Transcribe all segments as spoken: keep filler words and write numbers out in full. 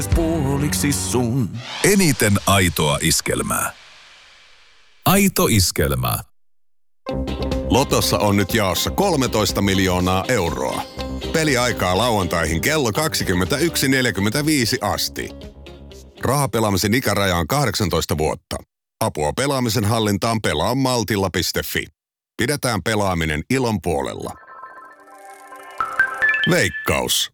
puoliksi sun. Eniten aitoa iskelmää. Aito iskelmä. Lotossa on nyt jaossa kolmetoista miljoonaa euroa. Peliaikaa lauantaihin kello kaksikymmentäyksi neljäkymmentäviisi asti. Rahapelaamisen ikäraja on kahdeksantoista vuotta. Apua pelaamisen hallintaan pelaa maltilla piste fi. Pidetään pelaaminen ilon puolella. Veikkaus.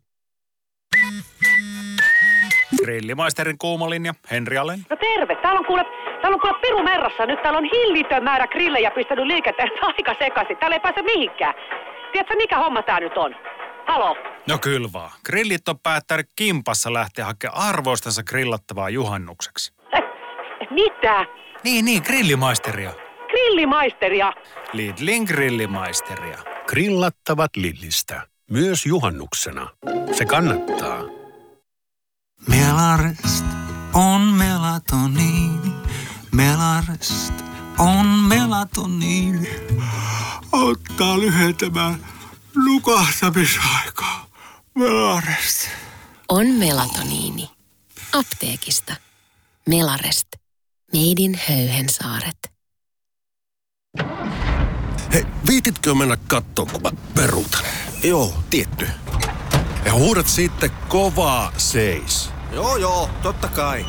Grillimaisterin kuumolinja, Henri Alén. No terve, täällä on kuule, täällä on kuule Piru Merrassa. Nyt täällä on hillitön määrä grillejä pistänyt liikenteen aika sekaisin. Täällä ei pääse mihinkään. Tiedätkö mikä homma tää nyt on? Halo? No kyllä vaan. Grillit on päättänyt kimpassa lähteä hakemaan arvoistansa grillattavaa juhannukseksi. Eh, mitä? Niin, niin, grillimaisteria. Grillimaisteria? Lidlin grillimaisteria. Grillattavat Lidlistä. Myös juhannuksena. Se kannattaa. Melarest on melatoniini. Melarest on melatoniini. Auttaa lyhentämään nukahtamisaikaa. Melarest. On melatoniini. Apteekista. Melarest. Made in Höyhensaaret. Hei, viititkö mennä kattoon, kun mä peruutan? Joo, tietty. Ja huudat sitten kovaa seis. Joo, joo, totta kai.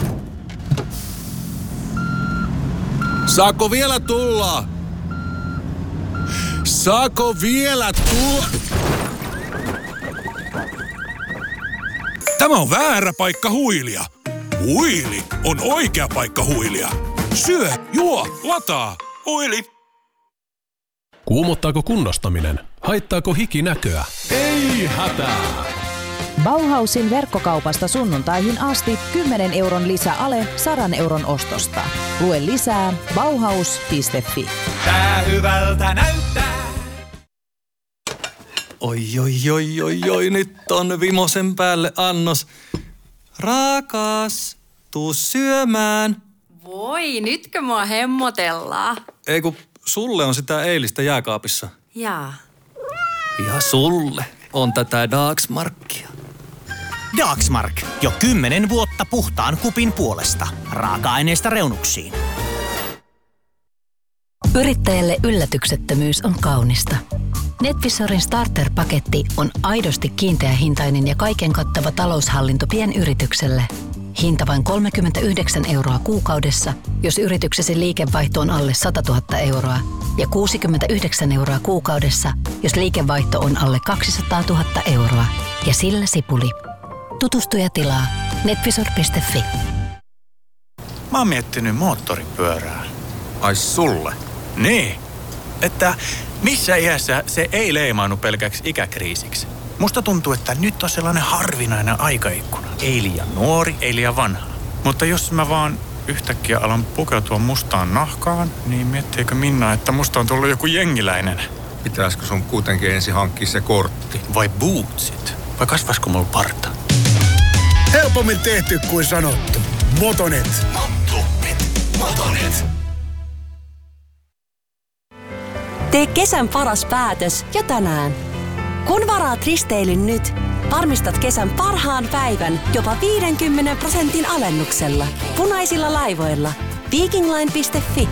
Saako vielä tulla? Saako vielä tulla? Tämä on väärä paikka huilia. Huili on oikea paikka huilia. Syö, juo, lataa. Huili. Kuumottaako kunnostaminen? Haittaako hiki näköä? Ei hätää! Bauhausin verkkokaupasta sunnuntaihin asti kymmenen euron lisäale sadan euron ostosta. Lue lisää bauhaus piste fi. Tää hyvältä näyttää. Oi, oi, oi, oi, oi, nyt on vimosen päälle annos. Rakas, tuu syömään. Voi, nytkö mua hemmotellaan? Ei kun sulle on sitä eilistä jääkaapissa. Jaa. Ja sulle on tätä Dagsmarkia. Dagsmark. Jo kymmenen vuotta puhtaan kupin puolesta. Raaka-aineista reunuksiin. Yrittäjälle yllätyksettömyys on kaunista. NetVisorin starter-paketti on aidosti kiinteähintainen ja kaiken kattava taloushallinto pienyritykselle. Hinta vain kolmekymmentäyhdeksän euroa kuukaudessa, jos yrityksesi liikevaihto on alle sata tuhatta euroa. Ja kuusikymmentäyhdeksän euroa kuukaudessa, jos liikevaihto on alle kaksisataatuhatta euroa. Ja sillä sipuli. Tutustu ja tilaa netvisor piste fi. Mä oon miettinyt moottoripyörää. Ai sulle? Niin, että missä iässä se ei leimaannu pelkäksi ikäkriisiksi. Musta tuntuu, että nyt on sellainen harvinainen aikaikkuna. Ei liian nuori, ei liian vanha. Mutta jos mä vaan yhtäkkiä alan pukeutua mustaan nahkaan, niin miettiikö Minna, että musta on tullut joku jengiläinen? Pitäisikö sun kuitenkin ensin hankkia se kortti? Vai bootsit? Vai kasvaisiko mulla parta? Helpommin tehty kuin sanottu. Motonet. Motonet. Motonet. Tee kesän paras päätös jo tänään. Kun varaat risteilyn nyt, varmistat kesän parhaan päivän jopa viidenkymmenen prosentin alennuksella. Punaisilla laivoilla. Vikingline piste fi